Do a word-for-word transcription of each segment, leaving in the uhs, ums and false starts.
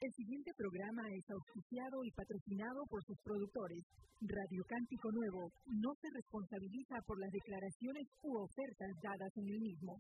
El siguiente programa es auspiciado y patrocinado por sus productores. Radio Cántico Nuevo no se responsabiliza por las declaraciones u ofertas dadas en el mismo.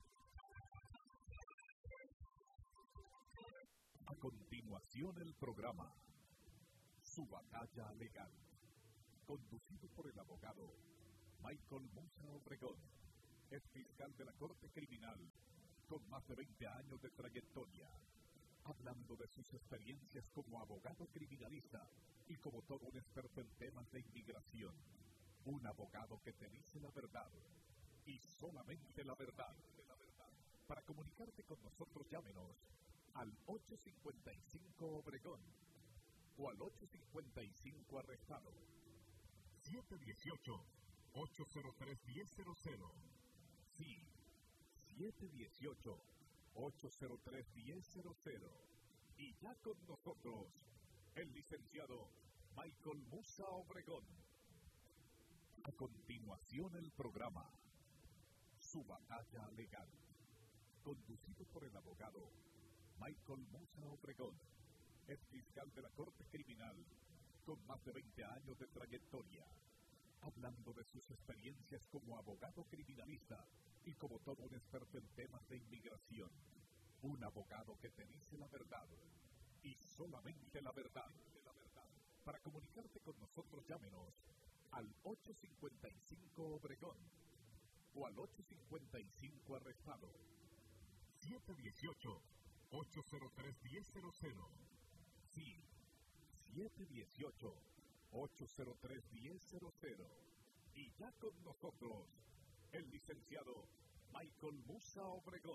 A continuación el programa Su Batalla Legal, conducido por el abogado Michael Musa Obregón, es fiscal de la Corte Criminal con más de veinte años de trayectoria, hablando de sus experiencias como abogado criminalista y como todo un experto en temas de inmigración. Un abogado que te dice la verdad y solamente la verdad. Para comunicarte con nosotros, llámenos al ocho cincuenta y cinco Obregón o al ocho cincuenta y cinco Arrestado. siete uno ocho, ocho cero tres, uno cero cero. Sí, siete uno ocho, ocho cero tres, uno cero cero. Y ya con nosotros, el licenciado Michael Musa Obregón. A continuación el programa Su Batalla Legal, conducido por el abogado Michael Musa Obregón, es fiscal de la Corte Criminal con más de veinte años de trayectoria, hablando de sus experiencias como abogado criminalista y como todo un experto en temas de inmigración. Un abogado que te dice la verdad y solamente la verdad. Para comunicarte con nosotros, llámenos al ocho cincuenta y cinco Obregón o al ocho cincuenta y cinco Arrestado. siete uno ocho, ocho cero tres, uno cero cero. Sí, siete uno ocho, ocho cero tres, uno cero cero. Y ya con nosotros, el licenciado Michael Musa Obregón.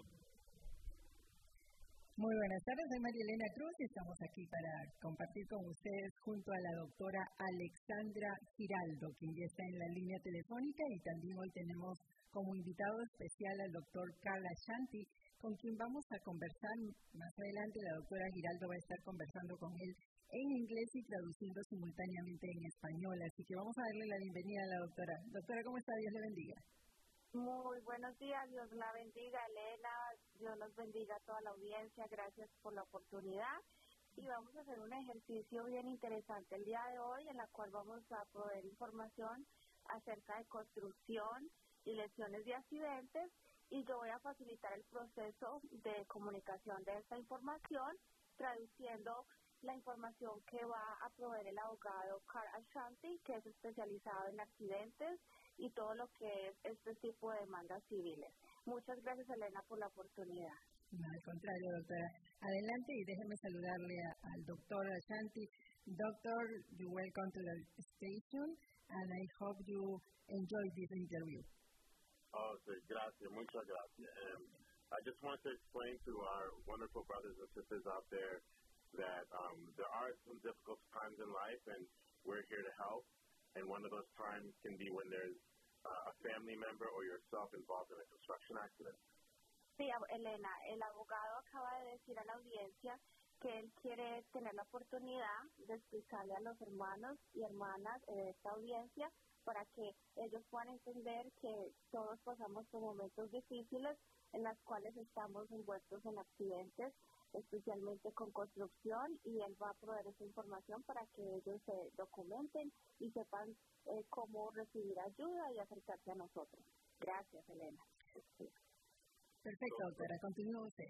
Muy buenas tardes, soy María Elena Cruz y estamos aquí para compartir con ustedes junto a la doctora Alexandra Giraldo, quien ya está en la línea telefónica, y también hoy tenemos como invitado especial al doctor Carl Ashanti, con quien vamos a conversar más adelante. La doctora Giraldo va a estar conversando con él en inglés y traduciendo simultáneamente en español, así que vamos a darle la bienvenida a la doctora. Doctora, ¿cómo está? Dios le bendiga. Muy buenos días, Dios la bendiga, Elena, Dios los bendiga a toda la audiencia, gracias por la oportunidad. Y vamos a hacer un ejercicio bien interesante el día de hoy, en la cual vamos a proveer información acerca de construcción y lesiones de accidentes, y yo voy a facilitar el proceso de comunicación de esta información, traduciendo la información que va a proveer el abogado Carl Ashanti, que es especializado en accidentes y todo lo que es este tipo de demandas civiles. Muchas gracias, Elena, por la oportunidad. No, al contrario, doctora. Adelante y déjeme saludarle a, al doctor Ashanti. Doctor, you welcome to the station, and I hope you enjoy this interview. Oh, okay, gracias, muchas gracias. Um, I just want to explain to our wonderful brothers and sisters out there that um, there are some difficult times in life, and we're here to help. And one of those times can be when there's uh, a family member or yourself involved in a construction accident. Sí, Elena, el abogado acaba de decir a la audiencia que él quiere tener la oportunidad de explicarle a los hermanos y hermanas de esta audiencia para que ellos puedan entender que todos pasamos por momentos difíciles en los cuales estamos envueltos en accidentes, especialmente con construcción, y él va a proveer esa información para que ellos se documenten y sepan eh, cómo recibir ayuda y acercarse a nosotros. Gracias, Elena. Perfecto, doctora. Continúe usted.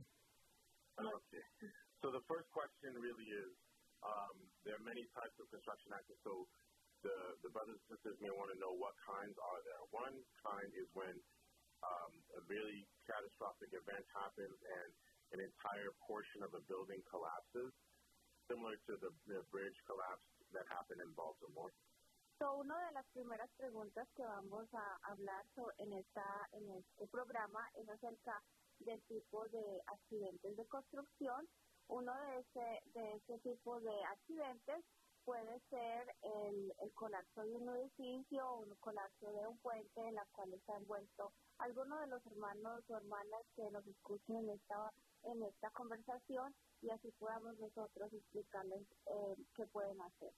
Okay. So the first question really is, um, there are many types of construction accidents, so the, the brothers and sisters may want to know what kinds are there. One kind is when um, a really catastrophic event happens and an entire portion of a building collapses, similar to the, the bridge collapse that happened in Baltimore. So, una de las primeras preguntas que vamos a hablar so, en, esta, en este programa es acerca del tipo de accidentes de construcción. Uno de ese, de ese tipo de accidentes puede ser el, el colapso de un edificio o un colapso de un puente en la cual está envuelto alguno de los hermanos o hermanas que nos escuchen en esta en esta conversación, y así podamos nosotros explicarles eh, qué pueden hacer.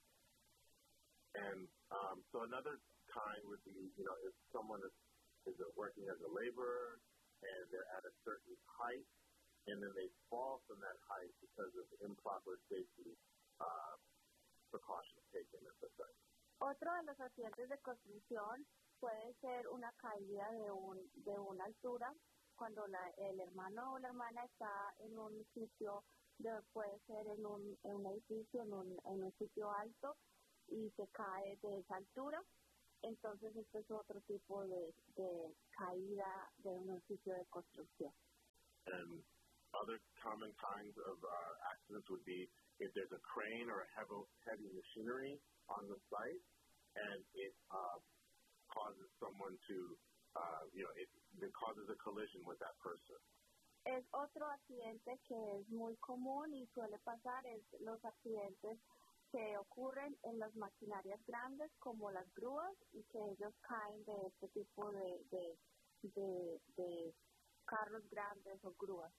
And um, so another kind would be, you know, if someone is, is working as a laborer and they're at a certain height and then they fall from that height because of improper safety uh, precautions taken at the site. Otro de los accidentes de construcción puede ser una caída de, un, de una altura cuando la, el hermano o la hermana está en un sitio, de, puede ser en un, en un edificio, en un, en un sitio alto y se cae de esa altura. Entonces, este es otro tipo de, de caída de un sitio de construcción. And other common kinds of uh, accidents would be if there's a crane or a heavy, heavy machinery on the site and it uh, causes someone to, uh, you know, it, it causes a collision with that person. Es otro accidente que es muy común y suele pasar, es los accidentes que ocurren en las maquinarias grandes como las grúas y que ellos caen de este tipo de, de, de, de carros grandes o grúas.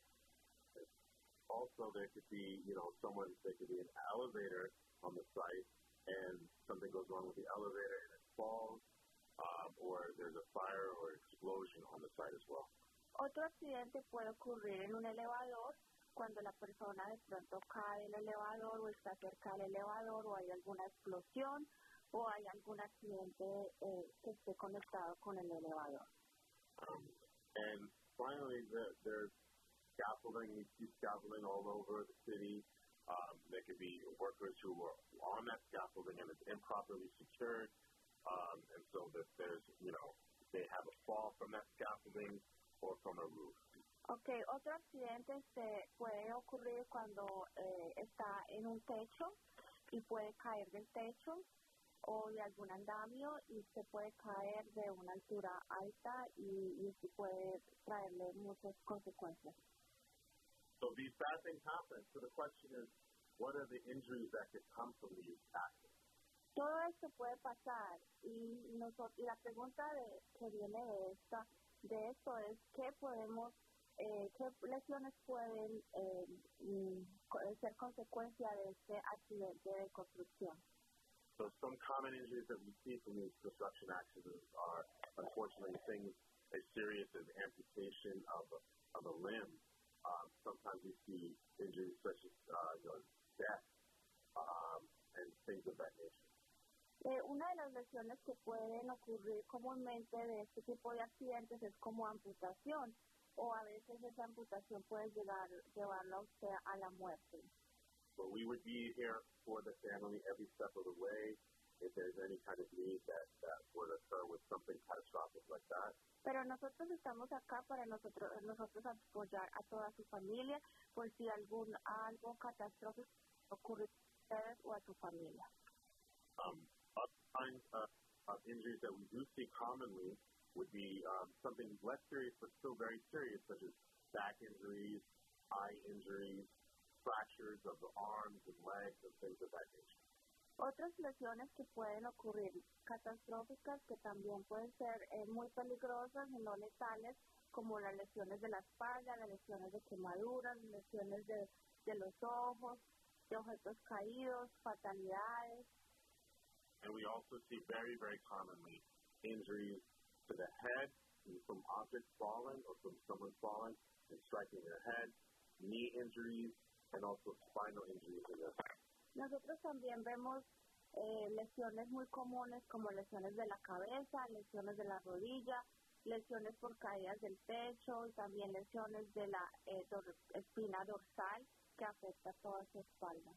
Also, there could be, you know, someone, there could be an elevator on the site and something goes wrong with the elevator and it falls, um, or there's a fire or explosion on the site as well. Otro accidente puede ocurrir en un elevador cuando la persona de pronto cae del elevador o está cerca del elevador o hay alguna explosión o hay algún accidente eh, que esté conectado con el elevador. Um, and finally, the, there's scaffolding. You see scaffolding all over the city. Um, there could be workers who are on that scaffolding and it's improperly secured. Um, and so that there's, you know, they have a fall from that scaffolding or from a roof. Okay, otro accidente se puede ocurrir cuando eh, está en un techo y puede caer del techo o de algún andamio y se puede caer de una altura alta y, y esto puede traerle muchas consecuencias. So these bad things happen. So the question is, what are the injuries that could come from these accidents? Todo esto puede pasar y, nosotros, y la pregunta de, que viene de, esta, de esto es ¿qué podemos Eh, qué lesiones pueden eh, mm, ser consecuencia de este accidente de construcción? So some common injuries that we see from these construction accidents are unfortunately things as serious as amputation of a, of a limb. Um, sometimes we see injuries such as uh, you know, death um, and things of that nature. Eh, una de las lesiones que pueden ocurrir comúnmente de este tipo de accidentes es como amputación. O a veces esa amputación puede llegar, llevarlo a usted a la muerte. But we would be here for the family every step of the way if there's any kind of need that, that would occur with something catastrophic like that. Pero nosotros estamos acá para nosotros nosotros apoyar a toda su familia por si algún algo catastrófico ocurre a ustedes o a su familia. Um, other kinds of, of injuries that we do see commonly would be um, something less serious but still very serious, such as back injuries, eye injuries, fractures of the arms and legs, and things of that nature. Otras lesiones que pueden ocurrir catastróficas que también pueden ser eh, muy peligrosas y no letales, como las lesiones de la espalda, las lesiones de quemaduras, lesiones de, de los ojos, de objetos caídos, fatalidades. And we also see very, very commonly injuries to the head from objects falling or from someone falling and striking their head, knee injuries, and also spinal injuries in their head. Nosotros también vemos eh, lesiones muy comunes como lesiones de la cabeza, lesiones de la rodilla, lesiones por caídas del pecho y también lesiones de la eh, dor- espina dorsal que afecta toda su espalda.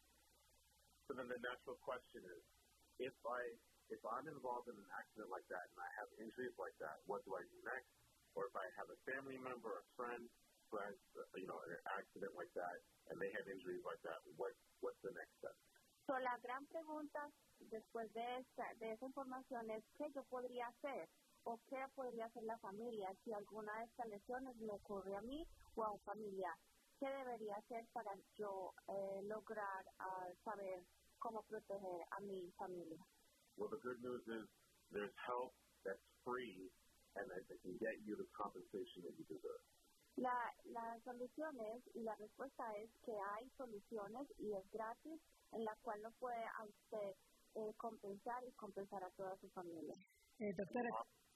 So then the natural question is, if I If I'm involved in an accident like that and I have injuries like that, what do I do next? Or if I have a family member, a friend who has, you know, an accident like that and they have injuries like that, what what's the next step? So, la gran pregunta después de esta de esa información es ¿qué yo podría hacer? ¿O qué podría hacer la familia si alguna de estas lesiones me ocurre a mí o a un familiar? ¿Qué debería hacer para yo eh, lograr uh, saber cómo proteger a mi familia? Well, the good news is there's help that's free and that they can get you the compensation that you deserve. La, la solución es, y la respuesta es que hay soluciones y es gratis en la cual lo puede a usted eh, compensar y compensar a toda su familia. Eh, doctora,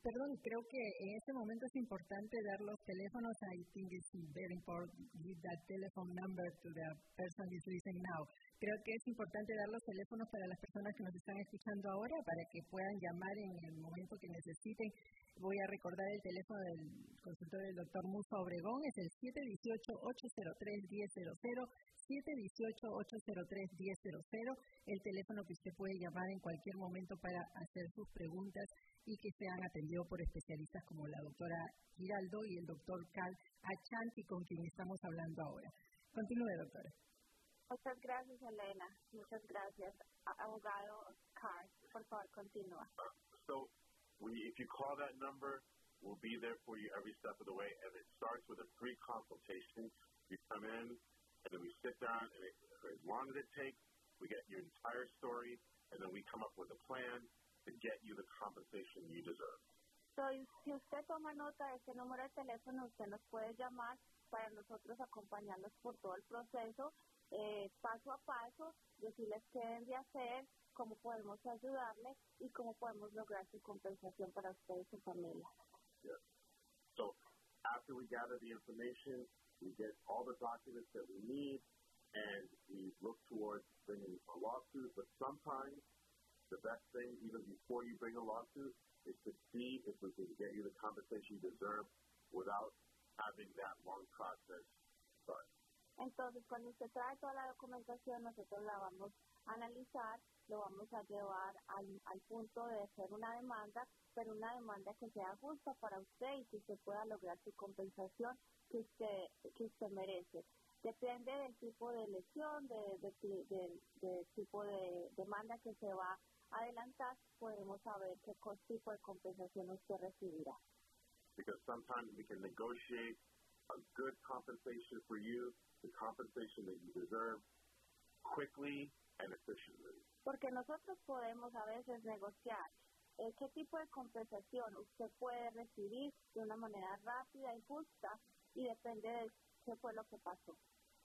perdón, creo que en este momento es importante dar los teléfonos. I think it's very important to give that telephone number to the person who's listening now. Creo que es importante dar los teléfonos para las personas que nos están escuchando ahora, para que puedan llamar en el momento que necesiten. Voy a recordar el teléfono del consultorio del doctor Musa Obregón, es el siete uno ocho, ocho cero tres, uno cero cero, siete uno ocho, ocho cero tres, uno cero cero, el teléfono que usted puede llamar en cualquier momento para hacer sus preguntas y que sean atendidos por especialistas como la doctora Giraldo y el doctor Carl Achanti, con quien estamos hablando ahora. Continúe, doctora. Muchas gracias, Elena. Muchas gracias, abogado Carl. Por favor, continúa. So, we, if you call that number, we'll be there for you every step of the way, and it starts with a free consultation. You come in, and then we sit down, and it, for as long as it takes, we get your entire story, and then we come up with a plan to get you the compensation you deserve. So, si usted toma nota de este número de teléfono, usted nos puede llamar para nosotros acompañarlos por todo el proceso, eh, paso a paso, decirles qué deben de hacer, cómo podemos ayudarles y cómo podemos lograr su compensación para usted y su familia. Yeah. So, after we gather the information, we get all the documents that we need, and we look towards bringing a lawsuit. But sometimes the best thing, even before you bring a lawsuit, is to see if we can get you the compensation you deserve without having that long process start. Entonces, cuando usted trae toda la documentación, nosotros la vamos a analizar, lo vamos a llevar al, al punto de hacer una demanda, pero una demanda que sea justa para usted y que usted pueda lograr su compensación que usted, que usted merece. Depende del tipo de lesión, de, de, de, de, de tipo de demanda que se va a adelantar, podemos saber qué tipo de compensación usted recibirá. Because sometimes we can negotiate a good compensation for you, the compensation that you deserve, quickly and efficiently. Porque nosotros podemos a veces negociar eh, qué tipo de compensación usted puede recibir de una manera rápida y justa, y depende de qué fue lo que pasó.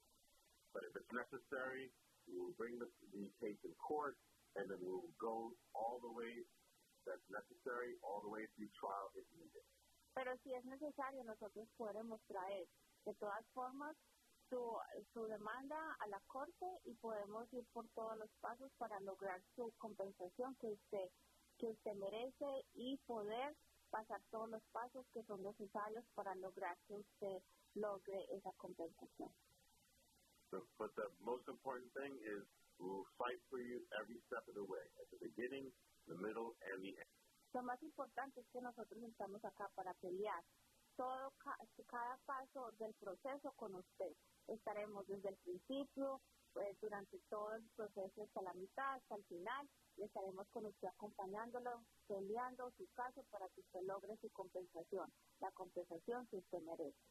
But if it's necessary, we will bring the, the case in court, and then we will go all the way that's necessary, all the way through trial if needed. Pero si es necesario, nosotros podemos traer de todas formas su, su demanda a la corte y podemos ir por todos los pasos para lograr su compensación que usted, que usted merece y poder pasar todos los pasos que son necesarios para lograr que usted logre esa compensación. So, but the most important thing is we will fight for you every step of the way, at the beginning, the middle, and the end. Lo más importante es que nosotros estamos acá para pelear todo cada paso del proceso con usted. Estaremos desde el principio, pues, durante todo el proceso hasta la mitad, hasta el final, y estaremos con usted acompañándolo, peleando su caso para que usted logre su compensación, la compensación que usted merece.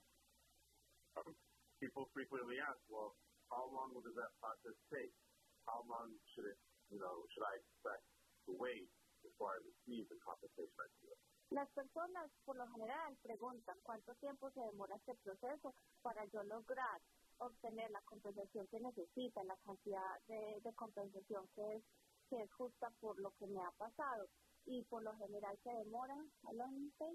Um, people frequently ask, well, how long does that process take? How long should it, you know, should I expect to wait before I receive the compensation I feel? Las personas, por lo general, preguntan cuánto tiempo se demora este proceso para yo lograr obtener la compensación que necesita, la cantidad de, de compensación que es, que es justa por lo que me ha pasado. Y por lo general se demora, ¿a lo mejor?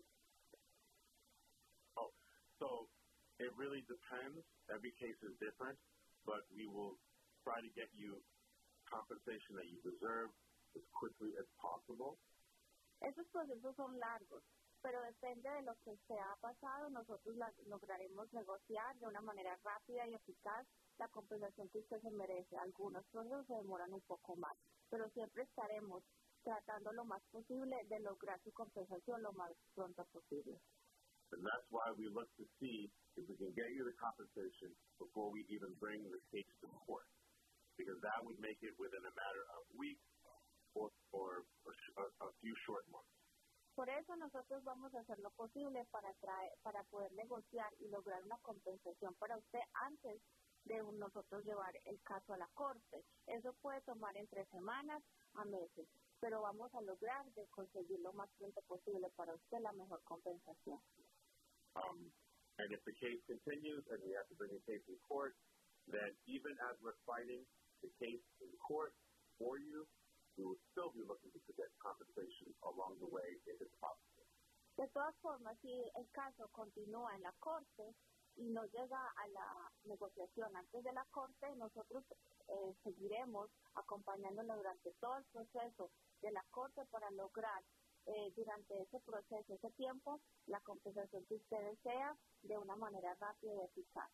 Oh, so it really depends. Every case is different, but we will try to get you compensation that you deserve as quickly as possible. Estos procesos son largos, pero depende de lo que se ha pasado, nosotros la, lograremos negociar de una manera rápida y eficaz la compensación que usted se merece. Algunos procesos se demoran un poco más, pero siempre estaremos tratando lo más posible de lograr su compensación lo más pronto posible. And that's why we look to see if we can get you the compensation before we even bring the case to court, because that would make it within a matter of weeks or, or a, a few short months. Por eso nosotros vamos a hacer lo posible para traer, para poder negociar y lograr una compensación para usted antes de nosotros llevar el caso a la corte. Eso puede tomar entre semanas a meses, pero vamos a lograr de conseguir lo más pronto posible para usted la mejor compensación. Um, and if the case continues and we have to bring a case in court, then even as we're fighting the case in court for you, we will still be looking to get compensation along the way if it's possible. De todas formas, si el caso continúa en la corte y no llega a la negociación antes de la corte, nosotros eh, seguiremos acompañándolo durante todo el proceso de la corte para lograr eh, durante ese proceso, ese tiempo, la compensación que usted desea de una manera rápida y eficaz.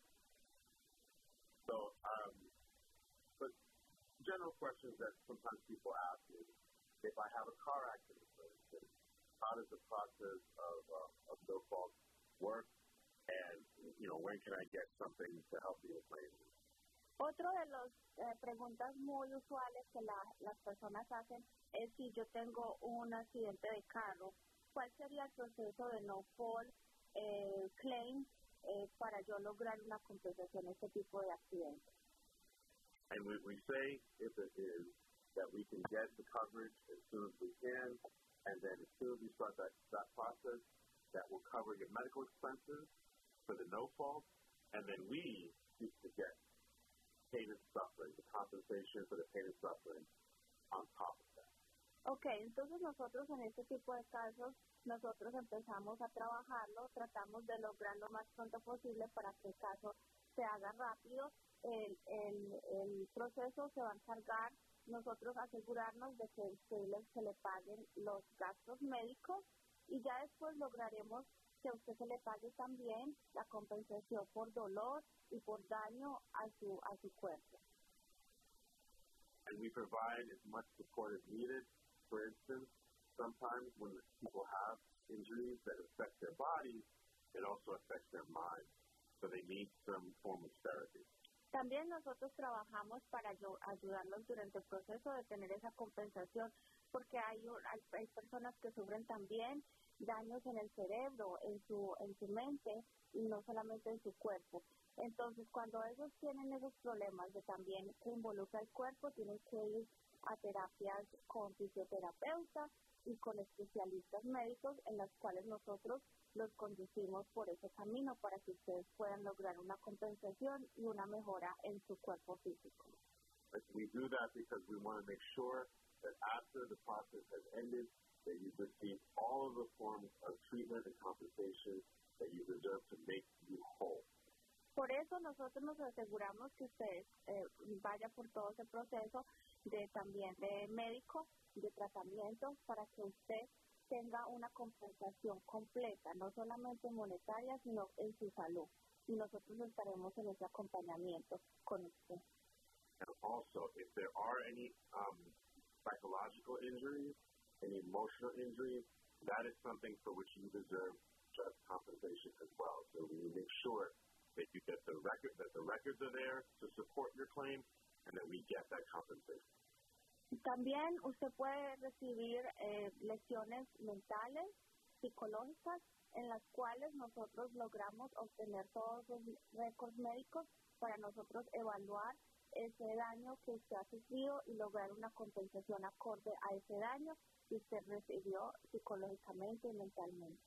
So, um, but general questions that sometimes people ask is, if I have a car accident, for instance, how does the process of, uh, of no-fault work? And, you know, when can I get something to help me with my injury? Otro de las eh, preguntas muy usuales que la, las personas hacen es si yo tengo un accidente de carro, ¿cuál sería el proceso de no-fault eh, claim eh, para yo lograr una compensación en este tipo de accidentes? And we, we say, if it is, that we can get the coverage as soon as we can, and then as soon as we start that, that process, that will cover your medical expenses for the no-fault, and then we seek to get pain and suffering, the compensation for the pain and suffering on top of that. Ok, entonces nosotros en este tipo de casos, nosotros empezamos a trabajarlo, tratamos de lograr lo más pronto posible para que el caso se haga rápido. El, el, el proceso se va a encargar nosotros asegurarnos de que se le, se le paguen los gastos médicos y ya después lograremos que a usted se le pague también la compensación por dolor y por daño a su a su cuerpo. And we provide as much support as needed. For instance, sometimes when people have injuries that affect their bodies, it also affects their mind, so they need some form of therapy. También nosotros trabajamos para ayudarlos durante el proceso de tener esa compensación, porque hay, hay, hay personas que sufren también daños en el cerebro, en su, en su mente y no solamente en su cuerpo. Entonces, cuando ellos tienen esos problemas de también que involucra el cuerpo, tienen que ir a terapias con fisioterapeutas y con especialistas médicos en las cuales nosotros los conducimos por ese camino para que ustedes puedan lograr una compensación y una mejora en su cuerpo físico. We do that because we want to make sure that after the process has ended, that you've received all of the forms of treatment and compensation that you deserve to make you whole. Por eso nosotros nos aseguramos que usted eh, vaya por todo ese proceso de también de médico, de tratamiento, para que usted tenga una compensación completa, no solamente monetaria, sino en su salud. Y nosotros estaremos en ese acompañamiento con usted. And also, if there are any um, psychological injuries, any emotional injuries, that is something for which you deserve just compensation as well. So we will make sure that you get the record, that the records are there to support your claim, and that we get that compensation. También usted puede recibir eh, lesiones mentales, psicológicas, en las cuales nosotros logramos obtener todos los récords médicos para nosotros evaluar ese daño que usted ha sufrido y lograr una compensación acorde a ese daño que usted recibió psicológicamente y mentalmente.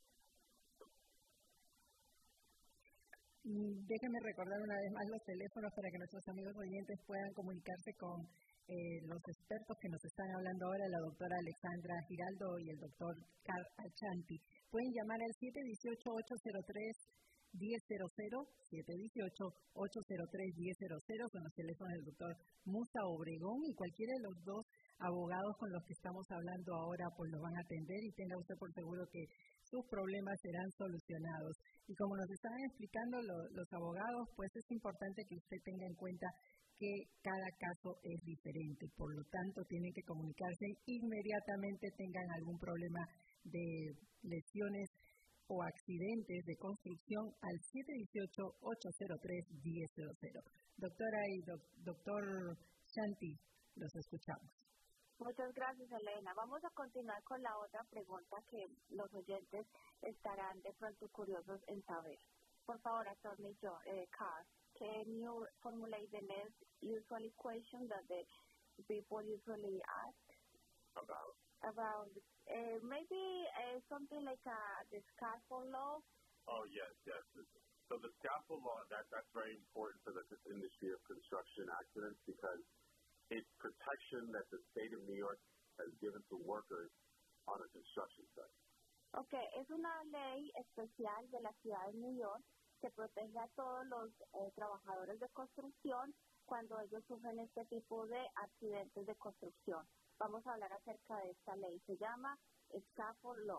Déjenme recordar una vez más los teléfonos para que nuestros amigos oyentes puedan comunicarse con eh, los expertos que nos están hablando ahora, la doctora Alexandra Giraldo y el doctor Carl Achanti. Pueden llamar al siete uno ocho, ocho cero tres, uno cero cero cero, siete uno ocho, ocho cero tres, uno cero cero, son los teléfonos del doctor Musa Obregón, y cualquiera de los dos abogados con los que estamos hablando ahora pues los van a atender, y tenga usted por seguro que sus problemas serán solucionados. Y como nos están explicando lo, los abogados, pues es importante que usted tenga en cuenta que cada caso es diferente, por lo tanto tienen que comunicarse inmediatamente tengan algún problema de lesiones o accidentes de construcción al siete uno ocho, ocho cero tres, uno cero cero. Doctora y doc, doctor Shanti, los escuchamos. Muchas gracias, Elena. Vamos a continuar con la otra pregunta que los oyentes estarán de pronto curiosos en saber. Por favor, attorney Joe, uh, Carl, can you formulate the next usually question that the people usually ask? About? About uh, maybe uh, something like uh, the scaffold law? Oh, yes, yes. So the scaffold law, that, that's very important for the industry of construction accidents because it's protection that the state of New York has given to workers on a construction site. Ok, es una ley especial de la ciudad de New York que protege a todos los eh, trabajadores de construcción cuando ellos sufren este tipo de accidentes de construcción. Vamos a hablar acerca de esta ley. Se llama Scaffold Law.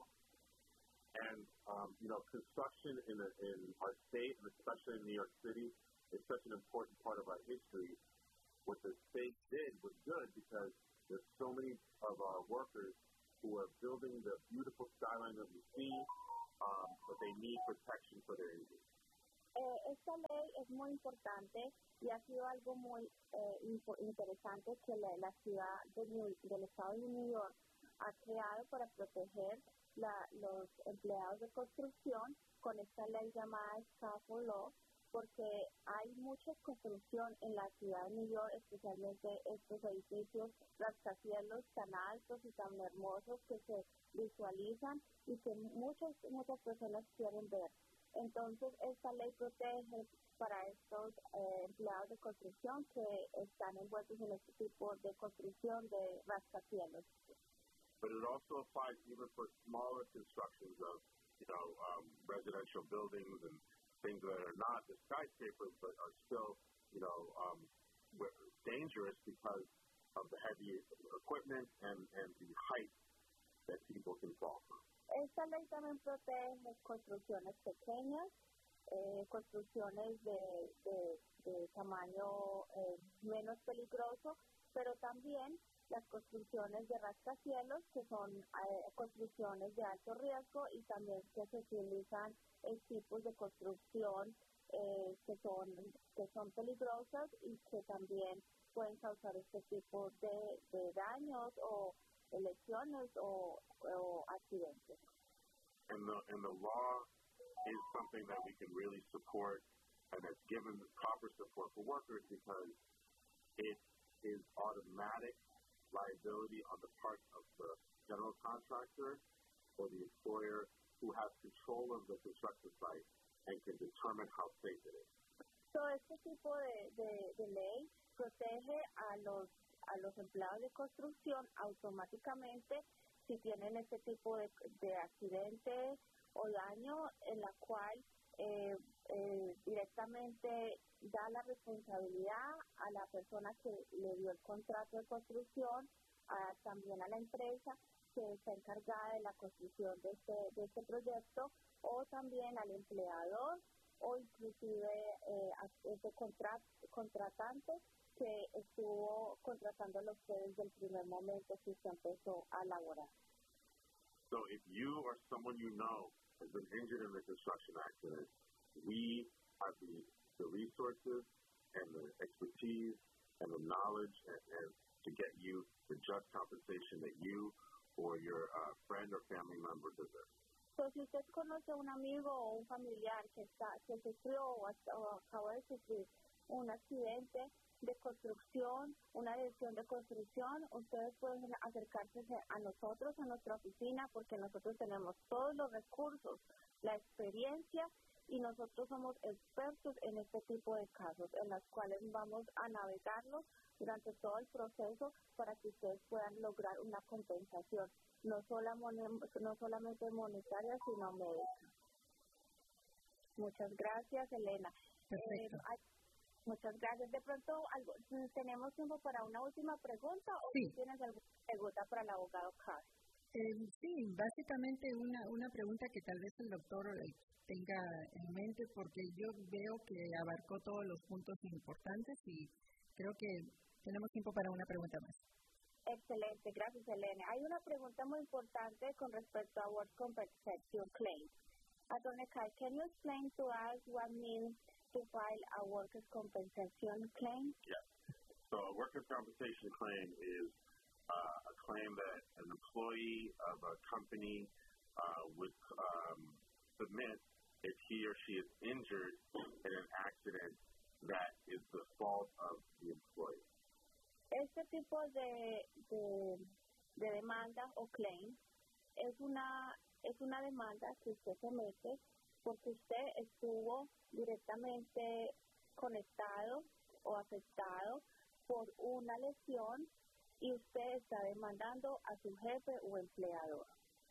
And, um, you know, construction in, a, in our state, and especially in New York City, is such an important part of our history. What the state did was good because there's so many of our workers who are building the beautiful skyline that we see, um, but they need protection for their injuries. Eh, esta ley es muy importante y ha sido algo muy eh, interesante que la, la ciudad de New, del estado de New York ha creado para proteger la, los empleados de construcción con esta ley llamada Scaffold Law, porque hay mucha construcción en la ciudad de New York, especialmente estos edificios, rascacielos tan altos y tan hermosos que se visualizan y que muchas, muchas personas quieren ver. Entonces, esta ley protege para estos eh, empleados de construcción que están envueltos en este tipo de construcción de rascacielos. But it also applies even for smaller constructions of, you know, um, residential buildings and things that are not the skyscrapers, but are still, you know, um, dangerous because of the heavy equipment and, and the height that people can fall from. Esta ley también protege construcciones pequeñas, eh, construcciones de, de, de tamaño eh, menos peligroso, pero también las construcciones de rascacielos, que son eh, construcciones de alto riesgo y también que se utilizan eh, tipos de construcción eh, que son que son peligrosas y que también pueden causar este tipo de, de daños o lesiones o, o accidentes. And the, and the law is something that we can really support and has given proper support for workers because it is automatic liability on the part of the general contractor or the employer who has control of the construction site and can determine how safe it is. So, este tipo de, de, de ley protege a los a los empleados de construcción automáticamente si tienen este tipo de, de accidente o daño en la cual eh, eh, directamente da la responsabilidad a la persona que le dio el contrato de construcción, a, también a la empresa que está encargada de la construcción de este, de este proyecto o también al empleador o inclusive eh, a ese contrat, contratante que estuvo contratándolo ustedes desde el primer momento que usted empezó a laborar. So if you or someone you know has been injured in a construction accident, we have the, the resources and the expertise and the knowledge and, and to get you the just compensation that you or your uh, friend or family member deserve. So, si usted conoce a un amigo o un familiar que, está, que sufrió o, o acaba de sufrir un accidente de construcción, una lesión de construcción, ustedes pueden acercarse a nosotros, a nuestra oficina, porque nosotros tenemos todos los recursos, la experiencia y nosotros somos expertos en este tipo de casos, en los cuales vamos a navegarlos durante todo el proceso para que ustedes puedan lograr una compensación, no, sola, no solamente monetaria, sino médica. Muchas gracias, Elena. Perfecto. Eh, Muchas gracias. De pronto, algo, ¿tenemos tiempo para una última pregunta o sí. tienes alguna pregunta para el abogado Carr? Eh, sí, básicamente una, una pregunta que tal vez el doctor tenga en mente, porque yo veo que abarcó todos los puntos importantes y creo que tenemos tiempo para una pregunta más. Excelente, gracias, Elena. Hay una pregunta muy importante con respecto a Work Compensation Claim. Attorney Carr, can you explain to us what means to file a workers' compensation claim? Yes. So a workers' compensation claim is uh, a claim that an employee of a company uh, would um, submit if he or she is injured in an accident that is the fault of the employee. Este tipo de, de, de demanda o claim es una es una demanda que usted somete porque usted estuvo directamente conectado o afectado por una lesión y usted está demandando a su jefe o empleador.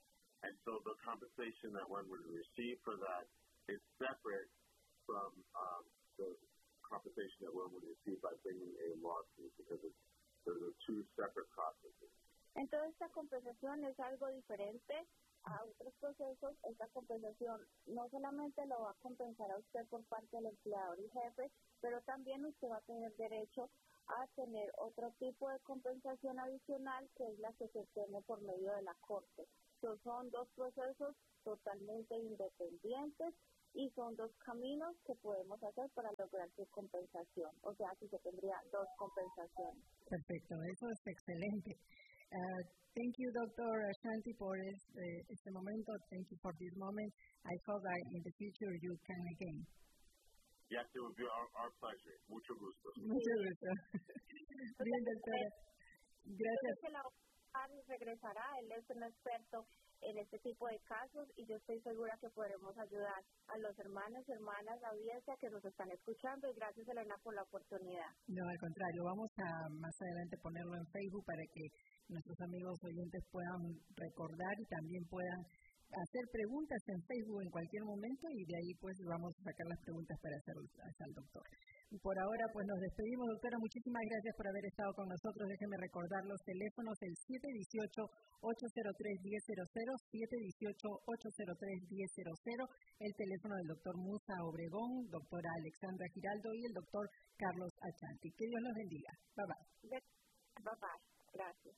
And so the compensation that one would receive for that is separate from um, the compensation that one would receive by bringing a lawsuit, because it's, those are two separate processes. Entonces, esta compensación es algo diferente a otros procesos. Esta compensación no solamente lo va a compensar a usted por parte del empleador y jefe, pero también usted va a tener derecho a tener otro tipo de compensación adicional, que es la que se tiene por medio de la corte. So, son dos procesos totalmente independientes y son dos caminos que podemos hacer para lograr su compensación. O sea, si se tendría dos compensaciones. Perfecto, eso es excelente. Uh, thank you, Doctor Ashanti, por este, este momento. Thank you for this moment. I hope that in the future you can again. Yes, it would be our, our pleasure. Mucho gusto. Mucho gusto. Bien, doctora. Gracias. Regresará, él es un experto en este tipo de casos y yo estoy segura que podremos ayudar a los hermanos y hermanas, la audiencia que nos están escuchando, y gracias, Elena, por la oportunidad. No, al contrario, vamos a más adelante ponerlo en Facebook para que nuestros amigos oyentes puedan recordar y también puedan hacer preguntas en Facebook en cualquier momento, y de ahí pues vamos a sacar las preguntas para hacer al doctor. Y por ahora pues nos despedimos, doctora. Muchísimas gracias por haber estado con nosotros. Déjeme recordar los teléfonos: el siete uno ocho, ocho cero tres, uno cero cero, siete uno ocho, ocho cero tres, uno cero cero, el teléfono del doctor Musa Obregón, doctora Alexandra Giraldo y el doctor Carlos Ashanti. Que Dios los bendiga. Bye bye. Bye bye. Gracias.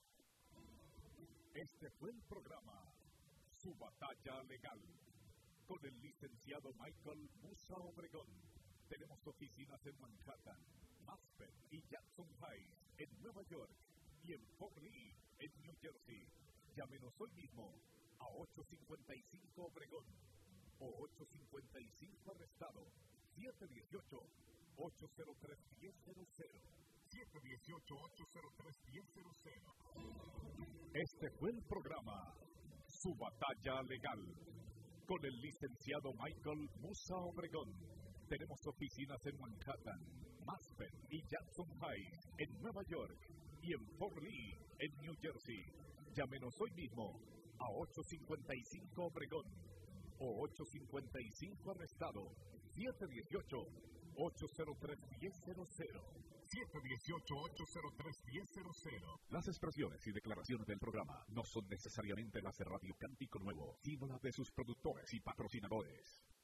Este fue el programa Su Batalla Legal, con el licenciado Michael Musa Obregón. Tenemos oficinas en Manhattan, Aspen y Jackson Heights, en Nueva York, y en Fort Lee, en New Jersey. Llámenos hoy mismo a ocho cinco cinco Obregón o ocho cinco cinco Arrestado, siete uno ocho, ocho cero tres, uno cero cero. siete uno ocho, ocho cero tres, uno cero cero. Este fue el programa Su Batalla Legal, con el licenciado Michael Musa Obregón. Tenemos oficinas en Manhattan, Aspen y Jackson Heights, en Nueva York, y en Fort Lee, en New Jersey. Llámenos hoy mismo a ocho cinco cinco Obregón o ocho cinco cinco Arrestado, siete uno ocho, ocho cero tres, uno cero cero. siete uno ocho, ocho cero tres, uno cero cero. Las expresiones y declaraciones del programa no son necesariamente las de Radio Cántico Nuevo, sino las de sus productores y patrocinadores.